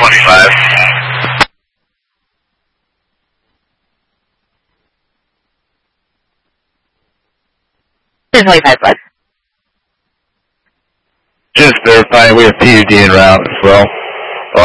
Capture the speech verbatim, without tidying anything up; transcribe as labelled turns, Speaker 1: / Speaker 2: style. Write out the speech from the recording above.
Speaker 1: twenty-five.
Speaker 2: two twenty-five plus.
Speaker 3: Just verifying we have P U D en route as well.